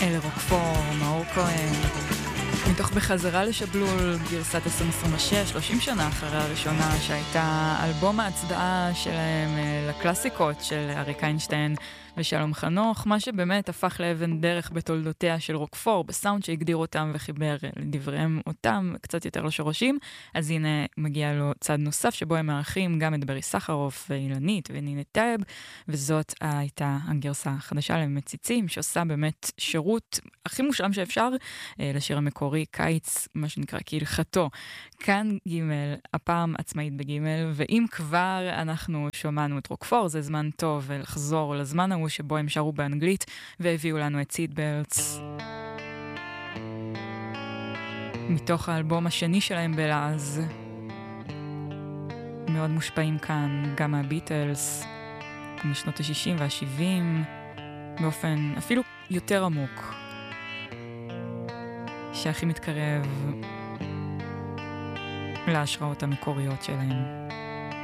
אלה רוקפור, מאור כהן, מתוך בחזרה לשבלול, גרסת 2026, 30 שנה אחרי הראשונה, שהייתה אלבום ההצדעה שלהם לקלאסיקות של אריק איינשטיין ושלום חנוך, מה שבאמת הפך לאבן דרך בתולדותיה של רוקפור, בסאונד שהגדיר אותם וחיבר לדבריהם אותם קצת יותר לשורשים. אז הנה מגיע לו צד נוסף שבו הם מארחים גם את ברי סחרוף ואילנית ונינת טייב, וזאת הייתה הגרסה החדשה למציצים, שעושה באמת שירות הכי מושלם שאפשר לשיר המקורי, קיץ, מה שנקרא כהלכתו. כאן ג' הפעם עצמאית בג', ואם כבר אנחנו שומענו את רוקפור, זה זמן טוב לחזור לזמן ההוא שבו הם שרו באנגלית והביאו לנו את סיטבלטס. מתוך האלבום השני שלהם בלעז. מאוד מושפעים כאן גם מהביטלס, משנות ה-60 וה-70, באופן אפילו יותר עמוק, שהכי מתקרב להשראות המקוריות שלהם.